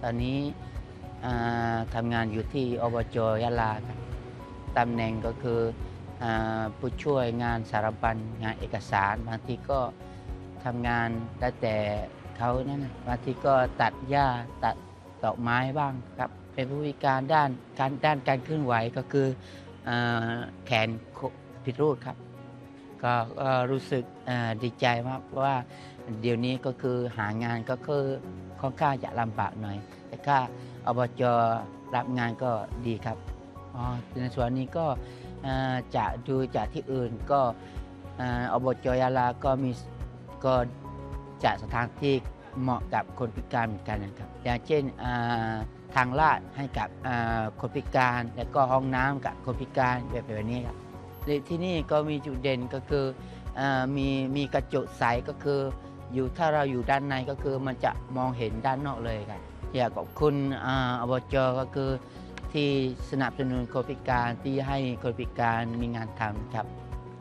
อนนี้ทำงานอยู่ที่อบจยะลาครับตำแหน่งก็คือผู้ช่วยงานสารบัญงานเอกสารบางทีก็ทำงานได้แต่เขานั่นนะบางทีก็ตัดหญ้าตัดดอกไม้บ้างครับเป็นผู้พิการด้านการเคลื่อนไหวก็คือแขนผิดรูปครับก็รู้สึกดีใจมากเพราะว่าเดี๋ยวนี้ก็คือหางานก็คือค่อนข้างจะลำบากหน่อยแต่ถ้าอบจรับงานก็ดีครับในส่วนนี้ก็จะดูจากที่อื่นก็อบจยะลาก็จัดสถานที่เหมาะกับคนพิการเหมือนกันนะครับอย่างเช่นทางลาดให้กับคนพิการแล้วก็ห้องน้ำกับคนพิการแบบนี้ครับที่นี่ก็มีจุดเด่นก็คือมีกระจกใสก็คือถ้าเราอยู่ด้านในก็คือมันจะมองเห็นด้านนอกเลยครับอยากขอบคุณอบจก็คือที่สนับสนุนคนพิการที่ให้คนพิการมีงานทำครับ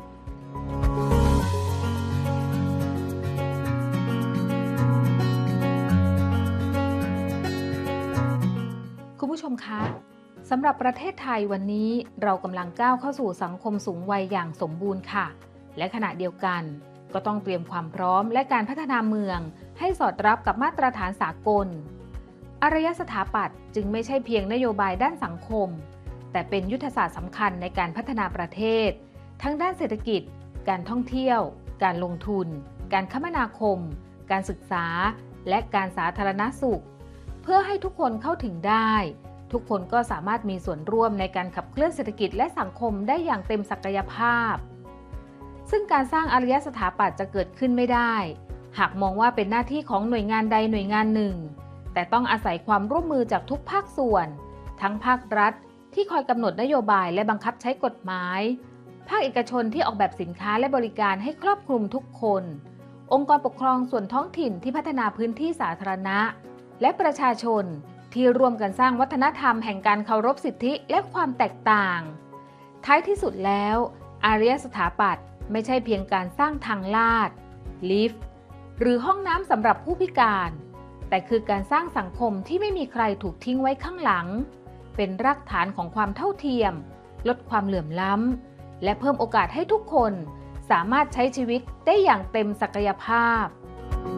คุณผู้ชมคะสำหรับประเทศไทยวันนี้เรากำลังก้าวเข้าสู่สังคมสูงวัยอย่างสมบูรณ์ค่ะและขณะเดียวกันก็ต้องเตรียมความพร้อมและการพัฒนาเมืองให้สอดรับกับมาตรฐานสากลอารยสถาปัตย์จึงไม่ใช่เพียงนโยบายด้านสังคมแต่เป็นยุทธศาสตร์สำคัญในการพัฒนาประเทศทั้งด้านเศรษฐกิจการท่องเที่ยวการลงทุนการคมนาคมการศึกษาและการสาธารณสุขเพื่อให้ทุกคนเข้าถึงได้ทุกคนก็สามารถมีส่วนร่วมในการขับเคลื่อนเศรษฐกิจและสังคมได้อย่างเต็มศักยภาพซึ่งการสร้างอารยสถาปัตย์จะเกิดขึ้นไม่ได้หากมองว่าเป็นหน้าที่ของหน่วยงานใดหน่วยงานหนึ่งแต่ต้องอาศัยความร่วมมือจากทุกภาคส่วนทั้งภาครัฐที่คอยกำหนดนโยบายและบังคับใช้กฎหมายภาคเอกชนที่ออกแบบสินค้าและบริการให้ครอบคลุมทุกคนองค์กรปกครองส่วนท้องถิ่นที่พัฒนาพื้นที่สาธารณะและประชาชนที่ร่วมกันสร้างวัฒนธรรมแห่งการเคารพสิทธิและความแตกต่างท้ายที่สุดแล้วอารยสถาปัตย์ไม่ใช่เพียงการสร้างทางลาดลิฟต์หรือห้องน้ำสำหรับผู้พิการแต่คือการสร้างสังคมที่ไม่มีใครถูกทิ้งไว้ข้างหลังเป็นรากฐานของความเท่าเทียมลดความเหลื่อมล้ำและเพิ่มโอกาสให้ทุกคนสามารถใช้ชีวิตได้อย่างเต็มศักยภาพ